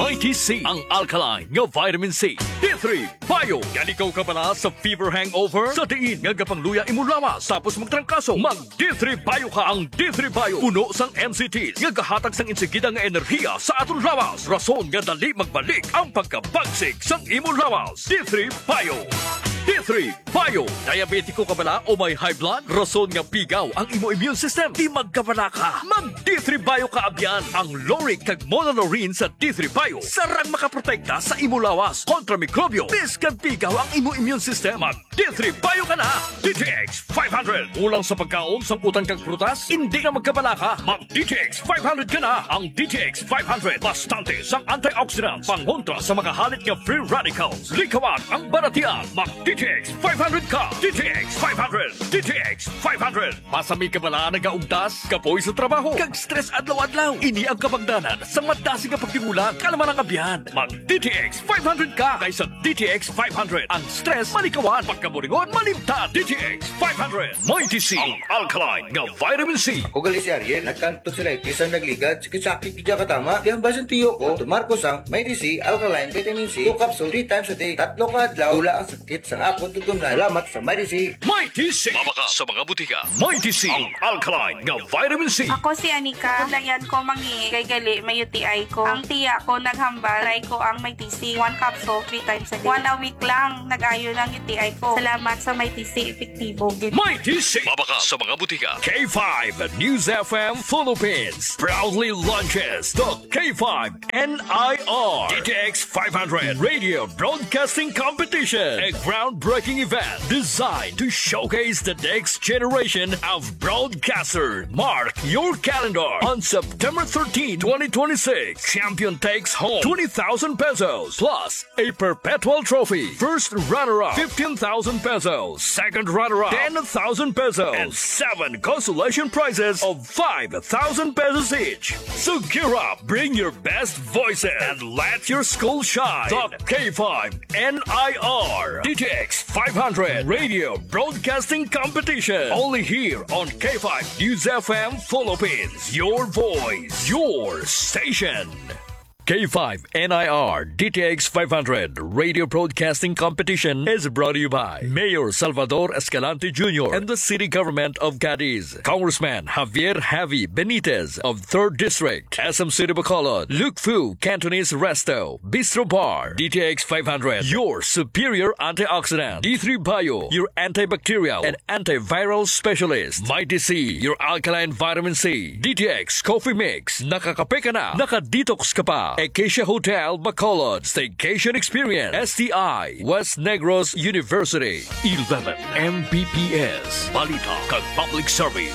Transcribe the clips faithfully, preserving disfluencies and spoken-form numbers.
Mighty C, ang alkaline nga vitamin C. D three Bio, yan ikaw ka pala sa fever hangover? Sa diin nga gapangluya imo lawas, tapos magtrangkaso. Mag D three Bio ka. Ang D three Bio, puno sang M C Ts, nga gahatag sang insigida nga enerhiya sa aton lawas. Rason nga dali magbalik ang pagkabagsik sang imo lawas. D three Bio. D three Bio, diabetiko ka bala o may high blood? Rason nga pigaw ang imo immune system, di magkabala ka. Mag D three Bio ka abyan. Ang lauric kag monolaurin sa D three Bio, sarang makaprotekta sa imo lawas kontra mikrobyo. Biskan pigaw ang imo immune system. Mag D three Bio ka na. D T X five hundred, ulang sa pagkaon sang utang kag prutas, hindi ka magkabala ka. Mag D T X five hundred ka na. Ang D T X five hundred, bastante sang antioxidants, pangontra sa mga halit nga free radicals. Likawan ang baratian. Mag D T X five hundred ka. D T X five hundred. D T X five hundred. Pasami ka bala nagaugdas, kapoy sa trabaho, kag stress adlaw-adlaw. Ini ang kabangdanan sa madasi nga pagtimulan, kalaman ang abyan. Mag D T X five hundred ka kaysa D T X five hundred. Ang stress malikawan, pagkaburingon malimtan. D T X five hundred. Mighty C, ang alkaline nga vitamin C. Ako gali si Ariel, nagkanto sila isang nagligad, sakit kaya katama. Di ang basan tiyo ko, tumarkos ang Mighty C, alkaline, vitamin C, two capsule, three times a day, tatlo ka adlaw, wala ang sakit sa ako tutong na. Salamat sa Mighty C. Mighty C, mabaka sa mga butika. Mighty C, ang alkaline nga vitamin C. Ako si Anika, kulayan ko mangi, kay gali, may U T I ko. Ang tiya ko naghambal, try ko ang Mighty C, one capsule, three times a day. One a week lang, nag-ayo ng U T I ko. Salamat sa Mighty C, epektibo. Mighty C, mabaka sa mga butika. K five News F M Philippines proudly launches the K five N I R D T X five hundred Radio Broadcasting Competition, a groundbreaking event designed to showcase the next generation of broadcasters. Mark your calendar on September thirteenth, twenty twenty-six. Champion takes home twenty thousand pesos plus a perpetual trophy. First runner-up, fifteen thousand pesos. Second runner-up, ten thousand pesos. And seven consolation prizes of five thousand pesos each. So gear up, bring your best voices, and let your school shine. The K five N I R D T X five hundred Radio Broadcasting Competition. Only here on K five News F M Philippines. Your voice, your station. K five N I R D T X five hundred Radio Broadcasting Competition is brought to you by Mayor Salvador Escalante Junior and the City Government of Cadiz, Congressman Javier Javi Benitez of third District, S M City Bacolod, Luke Fu Cantonese Resto, Bistro Bar. D T X five hundred, your superior antioxidant. D three Bio, your antibacterial and antiviral specialist. Mighty C, your alkaline vitamin C. D T X Coffee Mix, nakakape ka na, nakadetox ka pa. Acacia Hotel Bacolod Staycation Experience. S T I West Negros University. eleven M B P S, balita kag public service.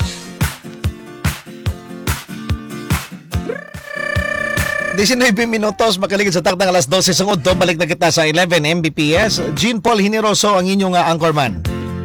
nineteen minutos, makaligid sa taktang alas dose sangod to. Balik na kita sa eleven M B P S. Jean Paul Hineroso ang inyong uh, anchorman.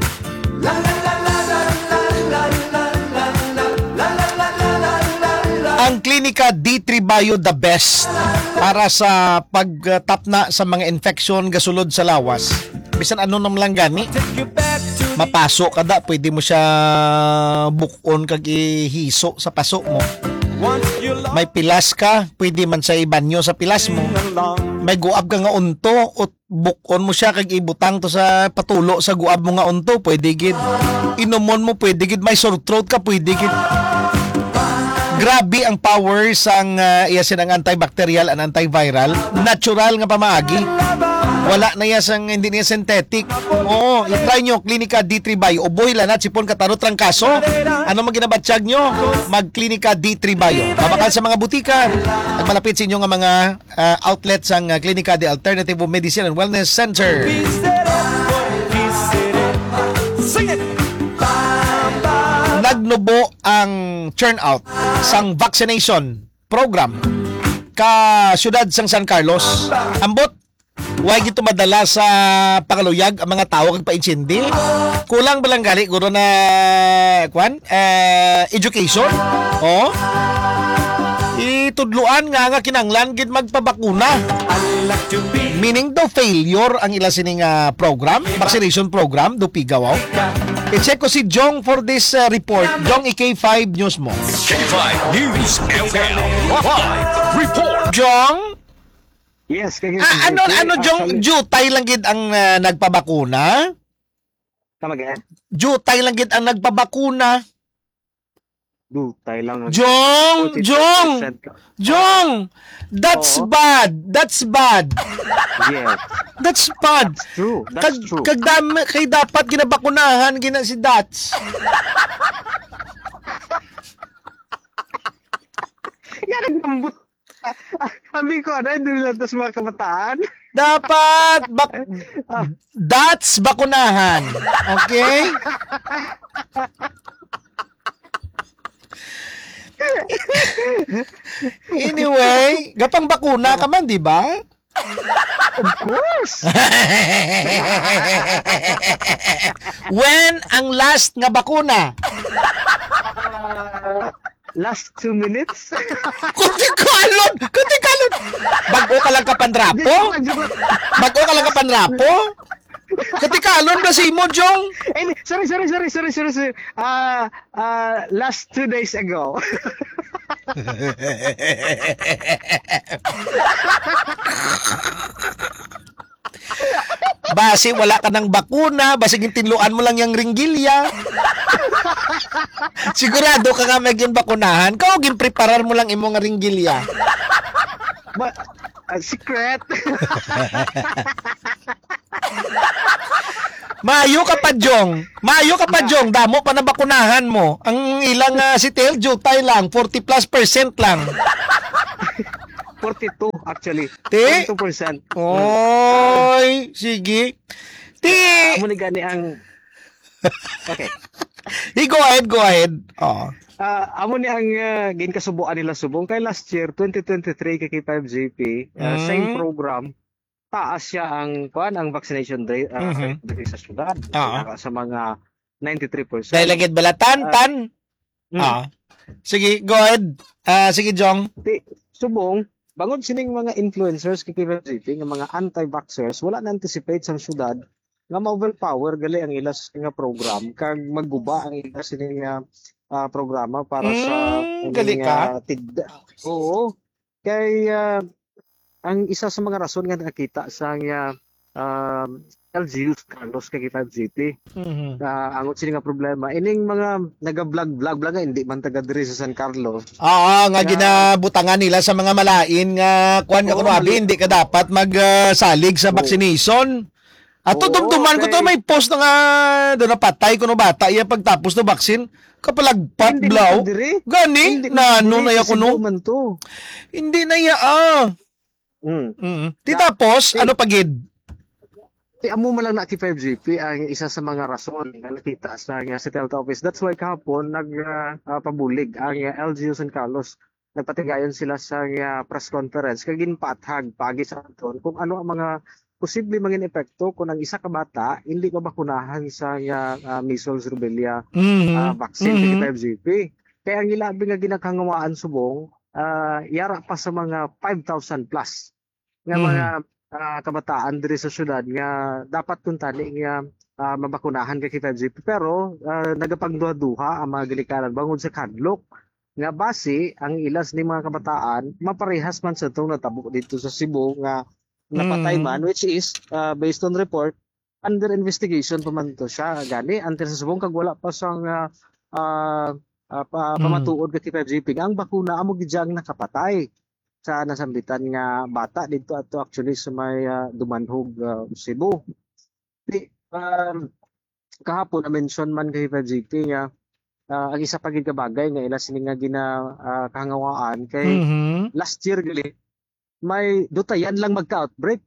Ang klinika D three Bio the best para sa pagtapna sa mga infection gasulod sa lawas. Bisan ano nam lang gani, mapasok kada, pwede mo siya bukon kag ihiso sa paso mo. May pilas ka, pwede man sa ibanyo sa pilas mo. May guab ka nga unto, at bukon mo siya kag ibutang to sa patulo sa guab mo nga unto, pwede gid. Inumon mo, pwede gid. May sore throat ka, pwede gid. Grabe ang power sang uh, iya sinang antibacterial and antiviral, natural nga pamaagi. Wala na iya sang hindi niya synthetic. Oo, i-try nyo Klinika D three Bio. Uboy lanat sipon katarot lang kaso. Ano man ginabatsyag nyo? Mag Klinika D three Bio. Mabakal sa mga butika at malapit sa inyo nga mga uh, outlets ang uh, Klinika D Alternative Medicine and Wellness Center. Sing it! Nagnubo ang turnout sang vaccination program ka syudad sang San Carlos. Ambot, huwag ito madala sa pangaluyag ang mga tao kag pa-insindi. Kulang balang gali guro na kwan uh, education. Oh, itudluan nga nga kinanglan gid magpabakuna. Meaning daw failure ang ila sining uh, program, vaccination program do pigaw. I-check ko si Jong for this uh, report. Jong, i-K five News mo. K five News F M Live Report. Jong? Yes, kay Ah, ano ano jong jutay lang gid ang uh, nagpabakuna? Tama ga. Jutay lang gid ang nagpabakuna. Jutay lang. Jong, Jong, Jong. That's Oo. bad. That's bad. Yes. That's bad. That's true. That's Kag, true. kag dami, kay dapat ginabakunahan gina si Dats. Yan ang but. Sabi ko, ano, hindi lang sa mga kabataan. Dapat bak Dats bakunahan. Okay? Anyway, gapang bakuna ka man, di ba? Of course. When ang last nga bakuna? Uh, last two minutes. Kunti kalon! Kunti kalon! Bago ka lang kapandrapo? Bago ka lang kapandrapo? Kunti kalon ba si mo, Jong? Eh, sorry, sorry, sorry, sorry, sorry, sorry. Uh, uh, last two days ago. Basi wala ka ng bakuna, basi tinluan mo lang yung ringgilya. Sigurado ka nga may bakunahan. Kau ginpreparar mo lang imo nga ringgilya. But, uh, secret. Mayo ka pa, Jong. Mayo ka pa, Jong. Damo pa na bakunahan mo. Ang ilang uh, si Tel Jutay lang, forty plus percent lang. forty-two actually. Ti? forty-two percent. Oy, sige. Ti. Amo ni gani ang Okay. Hey, go ahead, go ahead. Oh. Uh, amo ni ang uh, ginkasubuan nila subong kay last year twenty twenty-three kay K five G P, uh, Mm. same program. Taas siya ang kuan ang vaccination rate uh, Mhm. rate sa syudad. Oo. Sa mga ninety-three percent. Dahil lagid balatan, tan. Mm. Ah. Sige, go ahead. Ah, sige, Jong. Ti, subong bangod sining mga influencers kay K five G P nga mga anti-vaxxers wala na anticipate sa syudad nga ma-overpower gali ang ilas nga program kag magguba ang ilas sining nga ah, programa para sa Mm, gali ining, ka? ah, tigda. Oo. Kay ah, ang isa sa mga rason nga nakita sa nga um, L G U Carlos kay K five G P Mhm. uh, angot sila nga problema ining mga naga-vlog vlog vlog nga hindi man taga diri sa San Carlos. Oo, nga Kaya- ginabutangan nila sa mga malain nga kuan nga Oo, kuno abi mali- hindi ka dapat magsalig sa Oo. vaccination. Ato Oo, dumduman ko to okay. may post na nga do na patay kuno bata iya pagtapos no vaccine kapalagpat Hindi blaw. man diri. Gani Hindi na man ano diri, na ya kasi kuno. man to. Hindi na ya ah. Mm. Mm. Di tapos Ti- ano pagid? Ti amo man lang na K five G P ang isa sa mga rason nga nakita sa nga sa Delta office. That's why kahapon nag uh, uh, pabulig ang uh, L G U San Carlos. Nagpatigayon sila sa uh, press conference kag ginpaathag pagi sa aton kung ano ang mga posible mangin epekto kung ang isa ka bata hindi mabakunahan sa uh, uh, measles rubella Mhm. uh, vaccine Mhm. K five G P. Kaya ang ilabi nga ginakangawaan subong uh, yara pa sa mga five thousand plus nga Mhm. mga ah, kabataan diri sa syudad nga dapat kun tani nga ah, mabakunahan kay K five G P pero uh, nagapagduha-duha ang mga gilikanan bangod sa kadlok nga base ang ilas ni mga kabataan maparehas man sa itong natabo dito sa Cebu nga napatay Mm. man which is ah, based on report under investigation pa man to siya gani until sa subong kag wala pa sang ah, ah, ah, pa, Mm. pamatuod kay K five G P nga ang bakuna amo gidyang nakapatay sa nasambitan nga bata dito ato actually sa may ah, Dumanhog ah, Cebu. Di, um, kahapon na mention man kay K five G P nga ah, ang isa pa gid ka bagay nga ila sini nga gina ah, kahangawaan kay Mhm. last year gali may dutayan lang magka-outbreak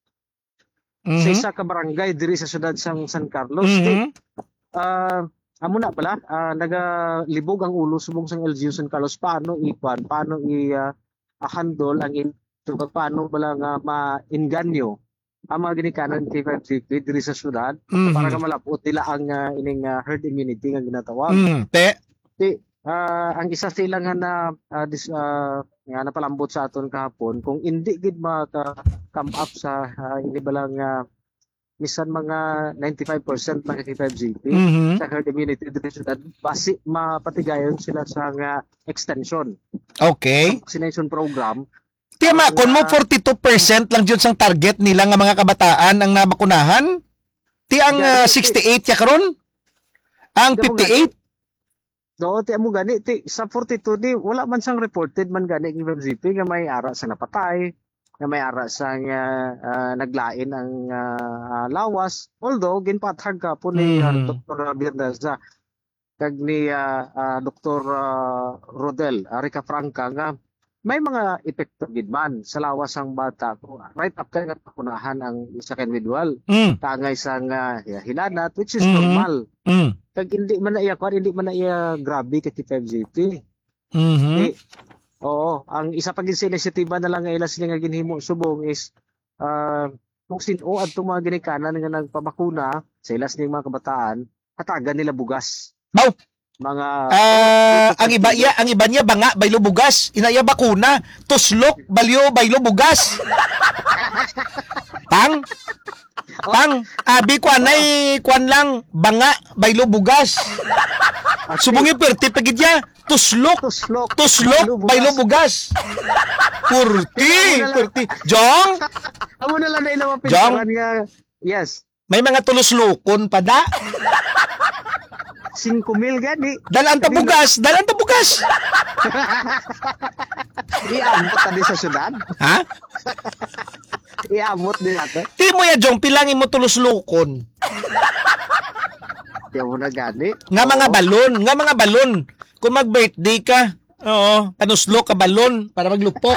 sa Mhm. isa ka barangay diri sa syudad sang San Carlos. Mhm. Di, ah, amo na pala ah, nagalibog ang ulo subong sang L G U San Carlos paano ipan paano i ah, handle ang in so, paano bala nga ma-inganyo ang mga ginikanan K five G P diri sa syudad Mhm. para ka malapot nila ang ah, ining ah, herd immunity nga ginatawag. Mm, te. Di, ah, ang isa sila nga na ah, dis, ah, nga napalambot sa aton kahapon kung hindi gid maka come up sa uh, hindi ba lang ah, misan mga ninety-five percent mga K five G P Mhm. sa herd immunity diri sa syudad basi mapatigayon sila sa nga extension Okay. vaccination program Tiyama, kung mo forty-two percent lang dyan sang target nila nga mga kabataan ang nabakunahan, ti ang uh, sixty-eight ya karon, ang fifty-eight. No, ti mo gani ti sa forty-two di wala man sang reported man gani ng F G P nga may ara sa napatay, nga may ara sa nga uh, naglain ang uh, lawas. Although ginpatag ka po ni uh, Mm. Doctor Biandaza kag ni uh, uh, Doctor uh, Rodel Arica Franca nga may mga epekto gid man sa lawas ang bata ko right after nga pakunahan ang isa ka individual Mm. tangay sang uh, hilanat which is Mhm. normal. Mm. Kag hindi man na iya kwan, hindi man na iya grabe kay five G P. Mhm. Eh, oo, ang isa pa gid sa inisyatiba na lang nga ila sila nga ginhimo subong is uh, kung sino adto mga ginikanan nga nagpabakuna sa ilas ning mga kabataan, hatagan nila bugas. Baw. Mga Ah, ang iba ya, ang iba niya banga baylo bugas, inaya bakuna, tuslok balyo baylo bugas. Pang Pang, abi ko anay kwan lang banga baylo bugas. Subungi perti pagid ya, tuslok, tuslok, tuslok baylo bugas. Purti, purti. Jong, amo na lang na ila Jong? mapintaran nga. Yes, may mga tuloslokon pa da. five mil gani. Dalan ta bugas, dalan ta bugas. Iamot ta di sa syudad. Ha? Iamot din natin. Di mo ya Jong pilangin mo tuloslokon. Di mo na gani. Nga mga Oo. balon, nga mga balon. Kung mag-birthday ka, oo, panuslok ka balon para maglupok.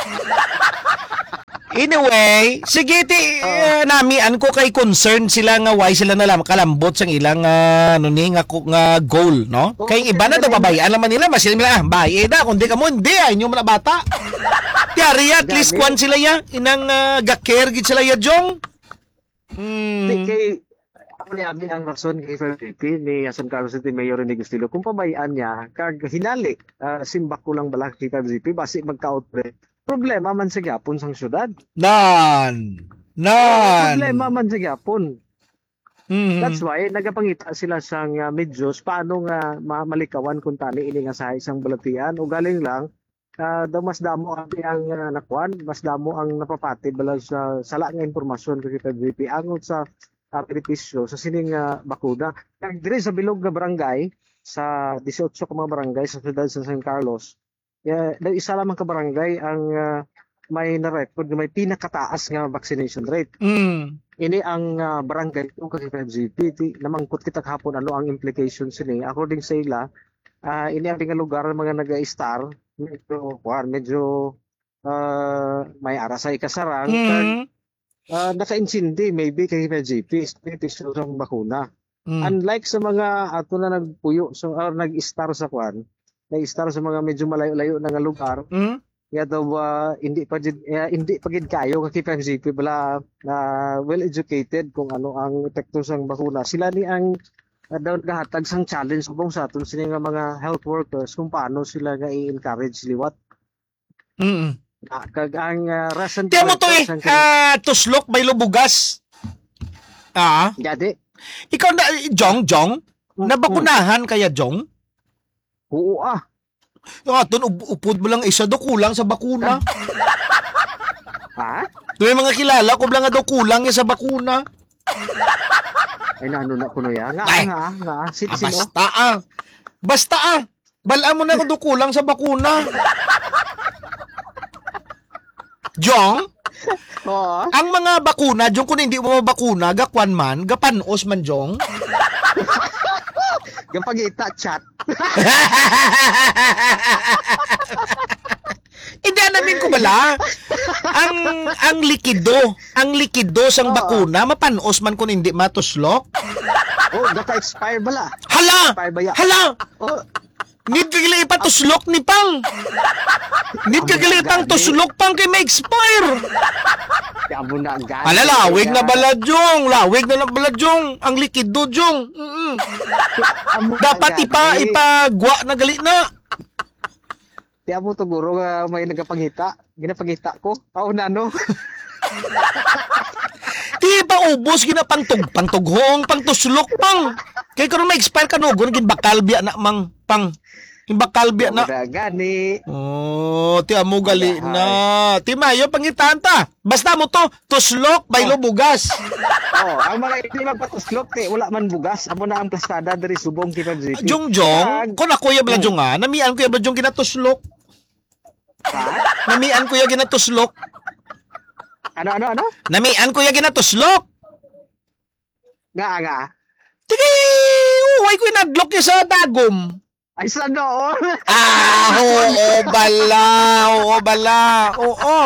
Anyway, sige ti uh, namian ko kay concern sila nga why sila nalam kalambot sang ilang uh, ano ni nga, nga goal, no? Oo, Kay iba na daw babayan naman nila, mas sila ah, baye da kundi ka mo hindi ay inyo man na bata. Tiari at least kwan sila ya, inang uh, gaker gid sila ya Jong. Di Hmm. kay ako ni Abi ang rason kay F G P ni San Carlos City Mayor ni Gustilo kung pabayaan niya kag hinali uh, simbak ko lang bala kay F G P basi magka-outbreak. Problema man sa gyapon sang syudad. Nan. Nan. Problema man sa gyapon. Mhm. That's why nagapangita sila sang uh, medyos paano nga ma- malikawan kung tani ini nga sa isang balatian o galing lang uh, daw mas damo ang ang uh, nakwan, mas damo ang napapati bala sa sala nga impormasyon kay F G P angon sa uh, benepisyo sa sining uh, bakuna. Kag dire sa bilog nga barangay sa eighteen ka mga barangay sa siyudad sa San Carlos, ya yeah, isa lamang ka barangay ang uh, may na-record nga may pinakataas nga vaccination rate. Mm. Ini ang uh, barangay kung kay five G P ti namangkot kita kahapon ano ang implications ini according sa ila uh, ini ang nga lugar mga naga-star medyo kuan medyo uh, may arasay kasarang kag Mm. uh, naka-insindi maybe kay five G P benepisyo sa bakuna. Mm. Unlike sa mga ato na nagpuyo so or nag-star sa kuan nag-star sa mga medyo malayo-layo na nga lugar Mm. kaya daw uh, hindi pa jud- eh, hindi pa gid kayo kay five G P bala na well educated kung ano ang epekto sang bakuna. Sila ni ang uh, daw gahatag sang challenge ubong sa aton sini nga mga health workers kung paano sila nga i-encourage liwat. Mm. Ah, kag ang uh, rason Tiyan mo to eh, ah, tuslok may lubugas. Ah, Gadi. ikaw na, Jong, Jong, nabakunahan kaya Jong? Oo ah. Ah, doon up- upod mo lang isa do kulang sa bakuna. Ha? Doon yung mga kilala ko lang nga daw kulang yung sa bakuna. Ay nano na kuno ya. Nga Ay. nga nga. Sit Ah, sino? basta ah. Basta ah. Balaan mo na kung do kulang sa bakuna. Jong, Oo. ang mga bakuna, Jong, kung hindi mo mabakuna, gakwan man, gapanos man, Jong. Gapagita chat. Hindi namin ko bala. Ang ang likido, ang likido sang Oo. bakuna mapanos man kung hindi matuslok. Oh, gapa-expire bala. Hala! Expire ba ya? Hala! Oh, Need kagili pa tuslok ni Pang. Need kagili pang tuslok Pang kay may expire. yabo na ang gani. Ala, lawig na baladjong. Lawig na lang baladjong. Ang likido, Jong. Mm-mm. Amo na Dapat gani. ipa, ipagwa na gali na. Di mo to guro nga may nagapangita. Ginapangita ko. Pao na no. Di ba ubos gina pangtug, pangtughong, pangtuslok Pang. Kay karon may expire kanugon gin bakal biya na mang Pang. Himbakal biya na. Wala gani. Oh, ti amo gali Wala, na. Ti mayo pangitan ta. Basta mo to, tuslok baylo bugas. Oh, ang mga hindi magpatuslok te, wala man bugas. Amo na ang plastada diri subong K five G P. Jong jong, ko na kuya bala jong nga, namian kuya ba jong ginatuslok? Namian kuya ginatuslok. Ano ano ano? Namian kuya ginatuslok. Nga nga. Tigi, uway ko inadlok niya sa dagom. Ay sa noon. Ah, oo bala, oo bala, oo.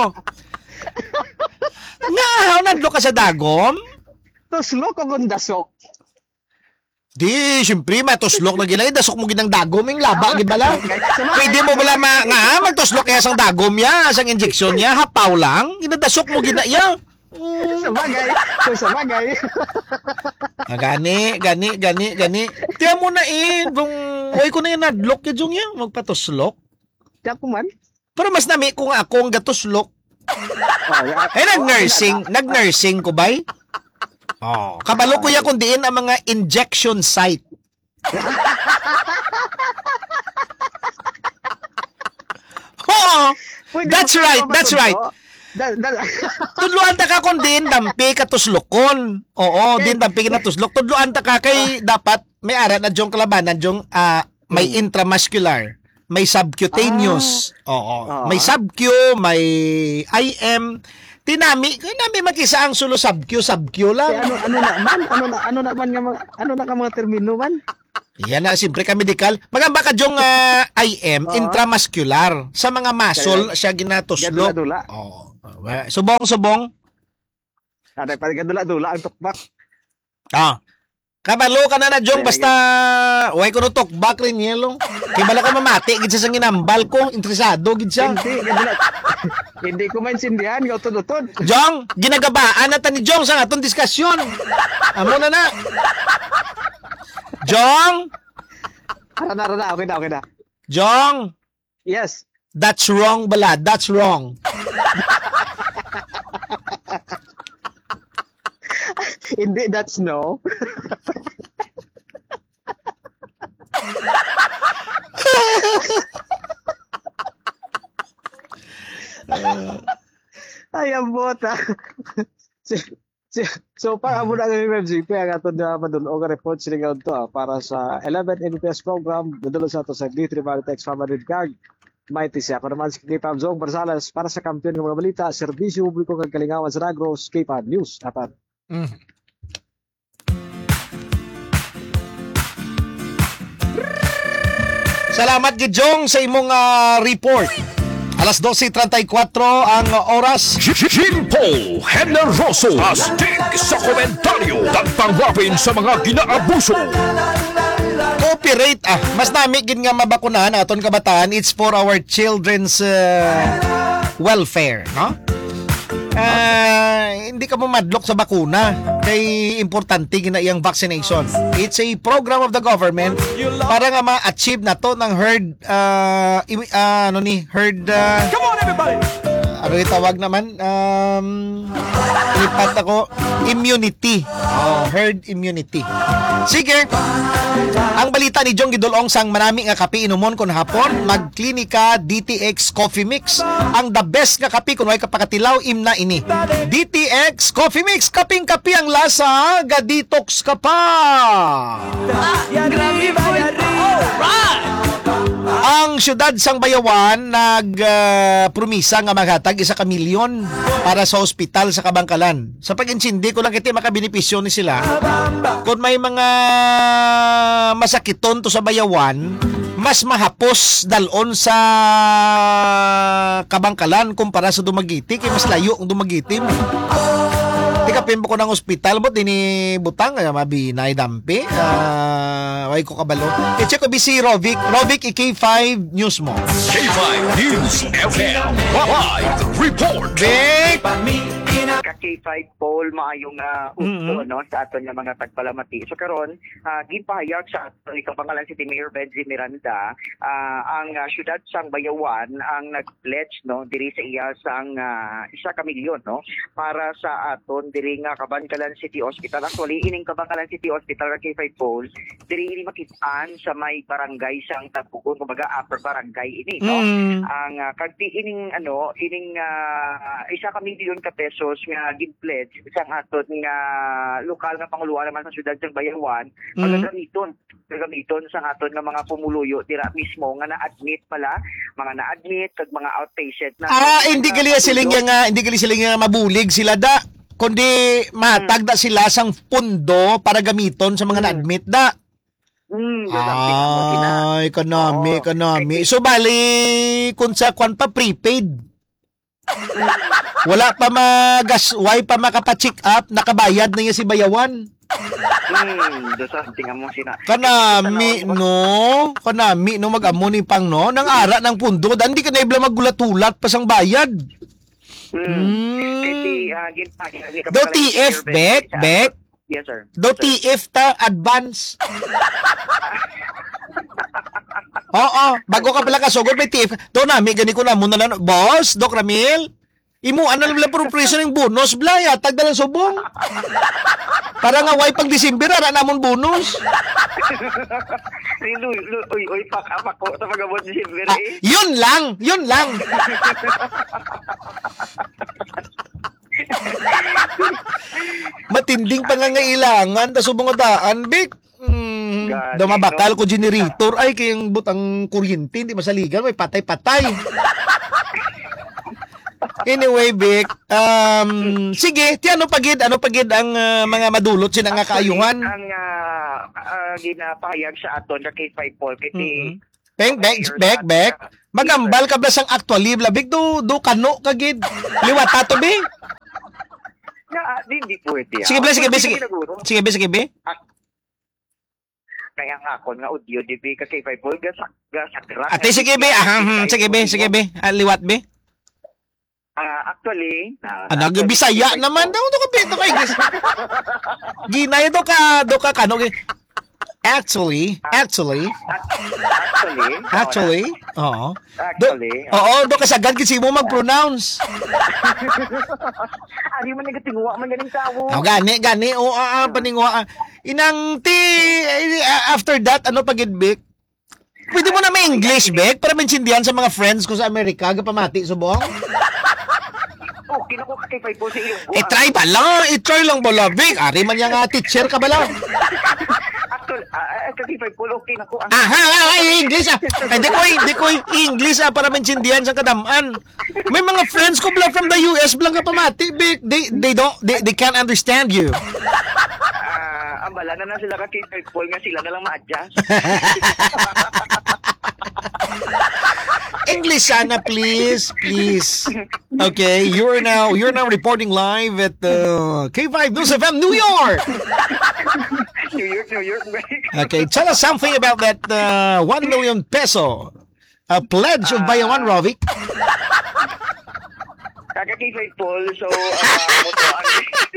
Nga, nadlok ka sa dagom? Tuslok o gundasok? Di, siyempre, matuslok na ginang, dasok mo ginang dagom, yung laba, gibala. Pwede mo bala ma, nga, magtuslok kaya sang dagom ya, sang injeksyon ya, hapaw lang, inadasok mo gina ya. Sabagay, so sabagay. Ah, gani, gani, gani, gani. Tiyan mo na eh, kung, uy ko na yung nadlok ya, Jong ya, magpatuslok. Tiyak ko man. Pero mas nami kung ako ang gatuslok. Oh, ya. Eh, nag-nursing, nag-nursing ko ba? Oh, kabalo ko ya kung diin ang mga injection site. Oo, Pwede that's mo- right, mo that's matudlo. right. Da, da, Tudluan ta ka kung din dampi ka tuslokon. Oo, din dampi ka na tuslok. Tudluan ta ka kay dapat may ara na jong kalabanan jong ah, may intramuscular, may subcutaneous. Oo, Ah. may subcu, may I M. Tinami, tinami makisa ang sulo subcu, subcu Eh, lang. ano ano na man, ano na ano na man nga mga ano na ka mga termino man. Yan na, siyempre ka medical. Magamba ka jong ah, I M, Oo. intramuscular. Sa mga muscle, siya ginatuslok. Gadula-dula. Oo. Subong, subong. Ada pa gadula-dula ang tukbak. Ah. Kabalo ka na na, Jong, basta way ko no tokbak rin yelo. Kaya bala ka mamati, gid sa ginambal ko, interesado gid siya. Hindi gadula. Hindi ko maintindihan nga utod-utod. Jong, ginagabaan na ta ni Jong sa atong diskusyon. Amo na na. Jong, Ara na, ara na, okay na, okay na. Jong, Yes. that's wrong bala, that's wrong. Hindi, that's no. Ay, ang bota. si, si, so, para mo na ng M G P, ang ato na madulong ang report sila to ah, para sa eleven M P S program, madulong sa ito sa D three Valitex Family Card. May tisi ako naman si K-Pam Zong Barsalas para sa kampiyon ng mga balita, serbisyo publiko kag kalingawan sa Negros, K-Pam News. Apat. Mm. Salamat gid Jong sa imong ah, report. Alas twelve thirty-four ang oras. Jimpo Generoso astig sa komentaryo tagtanggapin sa mga ginaabuso. Copyright ah, mas nami gid nga mabakunahan aton kabataan. It's for our children's uh, welfare, no? Ah, hindi ka mo madlok sa bakuna kay importante gina iyang vaccination. It's a program of the government para nga ma-achieve na to ng herd uh, i- ah, ano ni herd uh, Come on everybody! ano yung tawag naman? Um, lipat ako. Immunity. Oh, herd immunity. Sige. Ang balita ni Jong Gidulong sang marami nga kape inumon kon hapon, magklinika D T X Coffee Mix. Ang the best nga kape kun way kapakatilaw imna ini. D T X Coffee Mix, kaping kape ang lasa, ga-detox ka pa. Ang syudad sang Bayawan nag-promisa uh, nga maghatag isa ka milyon para sa ospital sa Kabangkalan. Sa pag-insindi ko lang kiti makabenepisyo ni sila. Kung may mga masakiton to sa Bayawan, mas mahapos dalon sa Kabangkalan kumpara sa Dumaguete kay mas layo ang Dumaguete mo. Tikapin ko ng ospital mo dini butang nga mabinay dampi. Ah, uh, way ko kabalo. I-check ko si Rovic, Rovic K five News mo. K five News F M Live Report. Vic, K K five Paul maayong uh, usto Mhm. no sa aton nga mga tagpalamati. So karon uh, gipahayag sa aton ikapangalan City Mayor Benji Miranda ah, ang uh, syudad sang Bayawan ang nag-pledge no diri sa iya sang uh, isa ka milyon no para sa aton diri nga Kabankalan City Hospital. Actually ining Kabankalan City Hospital nga K five Paul diri ini makitaan sa may barangay sang Tapugon kumbaga upper barangay ini no. Mm. Ang uh, kagti ining ano ining ah, isa ka milyon ka pesos nga gin-pledge isang aton nga lokal nga panguluan naman sa syudad sang Bayawan Mm. magagamiton gagamiton sa aton nga mga pumuluyo dira mismo nga na-admit pala mga na-admit kag mga outpatient na Ah, hindi gali sila nga, hindi gali sila nga mabulig sila da. Kundi matag da sila sang pundo para gamiton sa mga na-admit da. Hmm, gagamitin mo kina. Ay, economy, Oo. economy. So, bali, kung sa kwan pa, prepaid. Wala pa magasway pa makapacheck up, nakabayad na niya si Bayawan. Hmm, do sa tingnan mo sina. Kanami, no? Kanami, no? Mag-amo ni Pang, no? Nang ara ng pundo, dan di ka na ibla maggulat-ulat pa sang bayad. Hmm. Hmm. Kasi uh, gin pa Do T F, Beck, Beck. Yes, sir. Do T F ta, advance. Oo, bago ka pala kasugod may T F. Do nami, gani ko na muna lang. Boss, Doc Ramil, imuan na lang pro preso ng bonus, blaya, tagdalang subong. Para nga way pag December, ara namon bonus. Uy, uy, uy, uy, pak apak ko sa pagabot ni Silver Ah, eh. yun lang, yun lang. Matinding pangangailangan, ta subong daan, Bik. Mm, God, dumabakal ko generator ay kayang butang kuryente, hindi masaligan, may patay-patay. Anyway, Vic, um, sige, ti ano pagid, ano pagid ang ah, mga madulot sila nga kaayuhan? Ang uh, uh, ginapahayag sa aton ka K five Paul kiti Mhm. Bek, bek, bek, bek. Magambal ka ba sang actually, labig do, do kano kagid. Liwata to, Bik. na ah, di di pwede. Sige, be, sige, be, sige. Siguro. Sige, be, sige, be. Kaya nga ako nga audio di bi ka K five Paul ga sa ga sa crack. Ate, sige, be. Ah, hmm, sige, be, sige, be. Ah, liwat, be. Ah, actually, na, Ah, nag-Bisaya naman daw to ka pito kay guys. Ginay do ka do ka kano kay. Actually, actually, actually, actually, oo. Do, actually, oo, do kasagad kasi mo mag-pronounce. ari man nagatingwa man ganing tawo. Oh, gani, gani, oo, ah, ah, paningwa. ah. Inang ti, eh, after that, ano pagid, Bik? Pwede mo na may English, Bik, para maintindihan sa mga friends ko sa Amerika, gapamati, subong. Oh, kinako ka K five Paul sa iyong. I-try ba lang, i-try lang ba lang, Bik? Ari man yung ah, teacher ka ba lang? Actually, ah, ka K five Paul okay nako. Aha, ay, English ah. Hindi ko, hindi ko English ah, para maintindihan sa kadamaan. May mga friends ko blang from the U S blang kapamati, Bik. They, they don't, they, they can't understand you. Ah, ambala na na sila ka K five Paul nga sila na lang ma-adjust. English sana, please, please. Okay, you're now, you're now reporting live at uh, K five News F M, New York. New York, New York. Okay, tell us something about that uh, one million peso uh, pledge of Bayawan, Rovic. Kaka K five Paul, so, uh, moto, ang,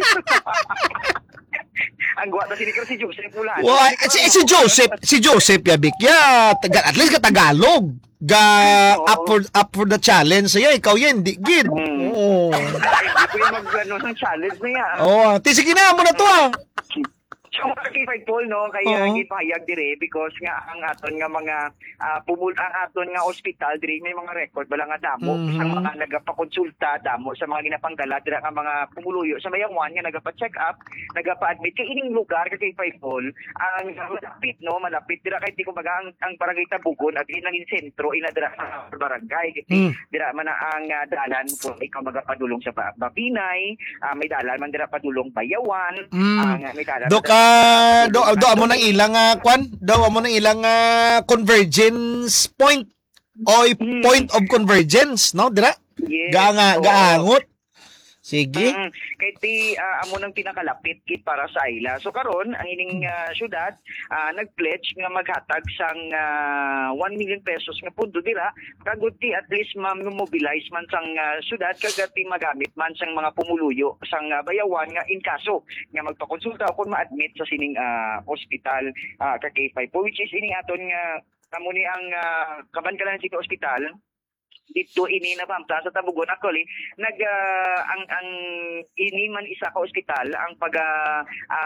ang guwa na sinikar si Joseph mula. Well, si, si Joseph, si Joseph Yabik, yeah, taga, at least ka Tagalog. Ga up for up for the challenge. Saya ikaw yan, di gid. Mm. Oo. Ay, hindi ko yung mag-ano ng challenge na yan. Oh, ti sige na mo na to ah. So, K five Paul, no, kaya Oo. gipahayag dire because nga ang aton nga mga uh, pumul ang aton nga ospital dire may mga record bala nga damo Mhm. sa mga nagapakonsulta damo sa mga ginapanggala dire nga mga pumuluyo sa Bayawan nga nagapa-check up, nagapa-admit kay ining lugar ka K five Paul ang malapit no, malapit dira kay di kumbaga ang, ang barangay Tabugon at inangin sentro ina dira sa barangay Mm. kay dira man na ang uh, dalan kung ikaw magapadulong sa Ba- Bapinay, ah, may dalan man dira padulong Bayawan, Mm. ang may dalan Do ka do do amo nang ilang uh, kwan, do amo nang ilang uh, convergence point o point of convergence, no? Dira. Yes. Ga nga Oo. gaangot. Sige. Mm, kay ti ah, amo nang pinakalapit kit para sa ila. So karon ang ining ah, syudad ah, nag-pledge nga maghatag sang ah, one million pesos nga pundo dira kagud ti at least ma-mobilize man sang ah, syudad kagad ti magamit man sang mga pumuluyo sang ah, bayawan nga in kaso nga magpakonsulta o kung ma-admit sa sining ah, hospital ah, ka K five po, which is ini aton nga kamo ni ang uh, Kabankalan City Hospital dito ini na pamta sa Tabugon actually nag uh, ang ang ini man isa ka ospital ang pag uh,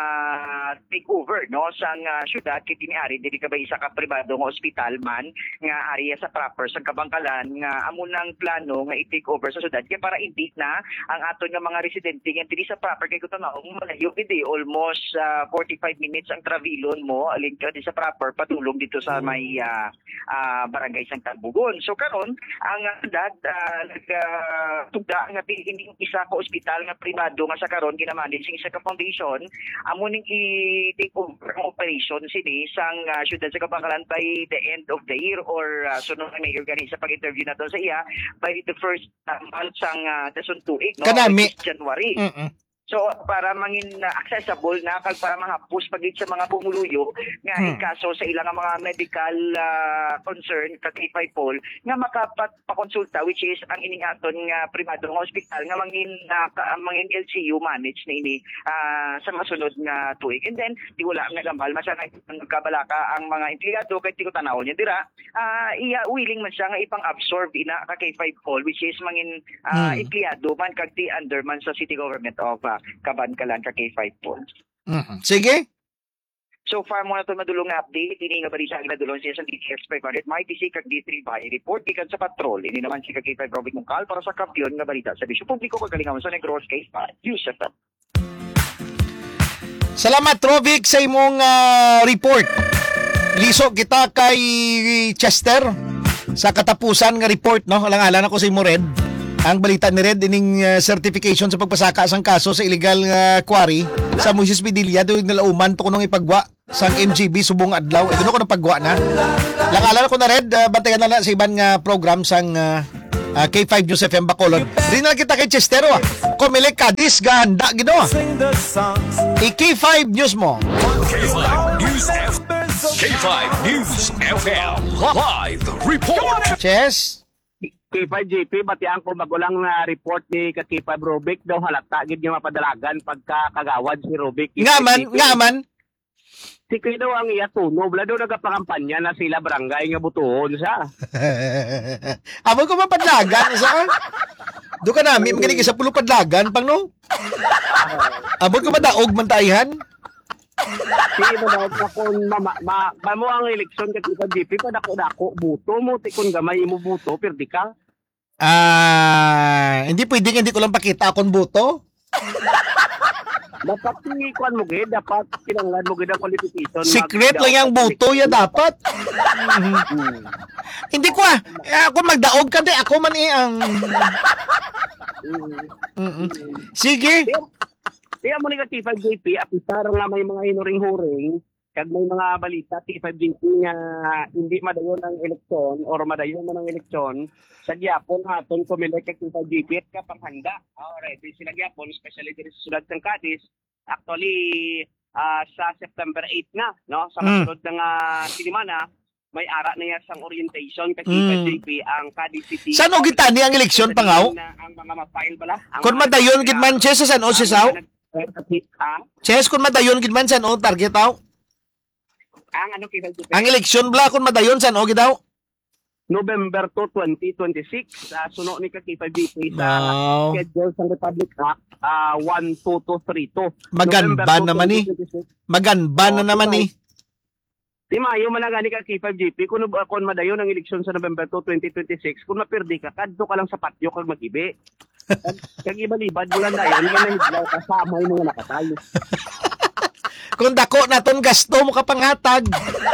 uh, take over no sang uh, syudad kiti ni ari dili ka ba isa ka pribado nga ospital man nga area sa proper sa Kabangkalan nga amo nang plano nga i-take over sa syudad kaya para hindi na ang aton nga mga residente nga dili sa proper kay kuno malayo gid almost uh, forty-five minutes ang travelon mo alin ka di sa proper patulong dito sa may uh, uh, barangay sang Tabugon. So karon ang dad uh, nagtugda uh, nga ini isa ka ospital nga pribado nga sa karon ginamanage sing isa ka foundation amo ning i-take over ang operation sini sang uh, syudad sa Kabangkalan by the end of the year or uh, sunod na mayor gani sa pag-interview nato sa iya by the first uh, month sang uh, dason tuig no Kanami. January. Mm-mm. So para mangin uh, accessible na kag para mahapos pagit sa mga pumuluyo nga Hmm. in kaso sa ilang mga medical uh, concern kag K five poll nga makapakonsulta which is ang ining aton nga pribado nga ospital nga mangin uh, ka- mangin L C U manage na ini uh, sa masunod nga tuig. And then di wala nga gambal masya nagkabalaka ang mga empleyado kay tiko tanaw niya dira uh, iya willing man siya nga ipang absorb ina ka K five poll which is mangin uh, Hmm. empleyado man kag ti under man sa city government of uh, Kabankalan ka K five poll. Mm-mm. Sige. So far mo na ito madulong nga update, hindi nga bali sa akin nadulong siya sa D T X five hundred, may D C kag D three by report ikan sa patrol. Hindi naman si K five Robert Mungkal para sa kampiyon nga balita sa bisyo publiko kagalingawan sa Negros K five. Yusef. Salamat Rovic sa imong ah, report. Liso kita kay Chester sa katapusan nga report no. Alang-alan ako sa imo Red. Ang balita ni Red ining uh, certification sa pagpasaka sang kaso sa illegal uh, quarry sa Moises Padilla doon nalauman to kunong ipagwa sang M G B subong adlaw. Ito ko na pagwa na. Lang-alan ko na Red, uh, bantayan na na sa ibang uh, program sang uh, uh, K five News F M Bacolod. Rin na kita kay Chestero ah. Kumilik ka dis ganda gido ah. I-K five News mo. K five News F M. K five News F M. Live report. Chess. K five J P, batiang ko magulang na report ni K five Robic daw halata gid nga mapadalagan pagka kagawad si Robic. Ngaman, ngaman. Si Kuya daw ang iya tuno, wala daw nagapakampanya na sila barangay nga butuhon sa. Amo ko mapadlagan sa. Do ka nami magani sa pulo padlagan pang no. Amo ko madaog man tayhan. Si ito daw kung mama ma, ma mo ang eleksyon ka K five J P pa dako dako buto mo tikon gamay mo buto perdi ka. Ah, hindi pwedeng hindi ko lang pakita akong buto. Dapat ni kuan mo gid, dapat kinanglan mo gid ang qualification. Secret lang yung buto ya dapat. Hmm. Hindi ko ah. Eh, ako magdaog ka di. Ako man eh ang... Mm-mm. Sige. Kaya mo ni ka T five J P, apisar nga may mga hinuring-huring, kag may mga balita T five J P nga hindi madayon ang eleksyon or madayon man ang eleksyon, sa gyapon haton kumilik kag T five J P at kapanghanda. Already sila gyapon, especially diri sa sulod ng Cadiz, actually ah, sa September eighth na, no? Sa Mm. kasunod ng uh, sinimana, may ara na yan sang orientation kag T Mm. five J P ang Cadiz City. Saan o gitani ang eleksyon pangaw? Na ang mga ma-file bala. Ang Kung mga- madayon gid man Ches sa San Jose sao? Ah, Ches kung madayon gid man San o target taw. ang ano K five J P? Ang eleksyon bla kung madayon San o gid daw. November two, twenty twenty-six, sa suno ni ka K five J P sa Wow. schedule sa Republic Act uh, one two two three two. Maganba naman ni. Maganba na naman ni. Di mayo man nga ni ka K five J P kung kung madayon ang eleksyon sa November two, twenty twenty-six, kung mapirdi ka kadto ka lang sa patio kag magibi. Kag ibalibad mo lang dayon nga nahidlaw ka sa may mga nakatay. Kung dako naton gasto mo kapanghatag.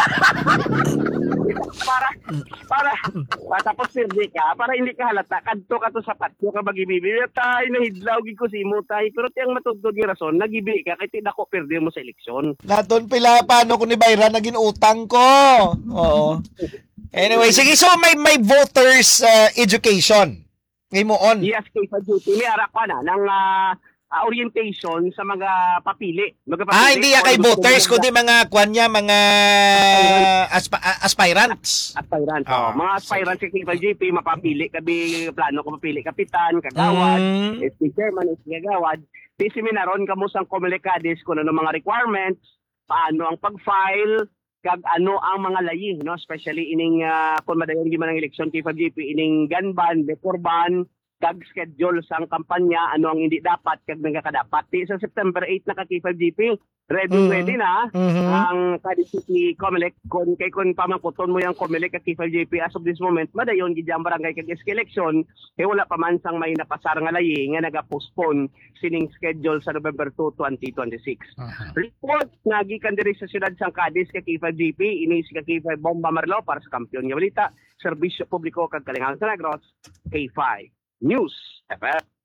para para para tapos pirdi ka para hindi ka halata kadto ka to sa patio ka magibibi tay nahidlaw gid ko si mo tay pero tiyang matugtog ni rason nagibi ka kay tidak ko pirdi mo sa eleksyon. Naton pila paano ko ni Bayra naging utang ko. Oo. Anyway, sige so may may voters uh, education. Ngay mo on. Yes, K five J P. May ara pa na ng ah, ah, orientation sa mga papili. Magpapili Ah, hindi ya kay kung gusto voters mo kundi mga kwan niya, mga aspa- ah, aspirants. aspirant. Ah. Oh, mga aspirant sa K five J P, mapapili kabi plano ko mapili kapitan, kagawad, Mm. S P chairman, S P kagawad. Di seminaron kamo sang Comelec-Cadiz kung ano mga requirements, paano ang pag-file, kag ano ang mga layi, no? Especially ining uh, kung madayon gi man ang eleksyon K five J P, ining gun ban, decor ban, kag schedule sang kampanya, ano ang hindi dapat kag nagakadapat. Di sa September eight na ka K five J P, ready Mhm. ready na Mhm. ang Cadiz City Comelec kung kay kun pamangkuton mo yung Comelec at K five J P as of this moment madayon gid ang barangay kag S K election eh wala pa man sang may napasar nga layi nga naga-postpone sining schedule sa November two, twenty twenty-six. Report nga gikan diri sa siyudad sang Cadiz kay K five J P ini si K five Bomba Marlo para sa kampiyon nga balita, serbisyo publiko kag kalingang sa Negros, K five News F M.